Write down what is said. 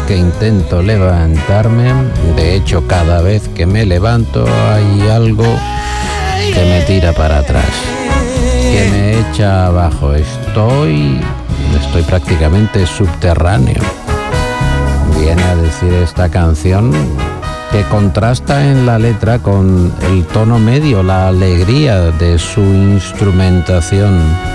que intento levantarme, de hecho cada vez que me levanto hay algo que me tira para atrás, que me echa abajo. Estoy prácticamente subterráneo. Viene a decir esta canción que contrasta en la letra con el tono medio, la alegría de su instrumentación.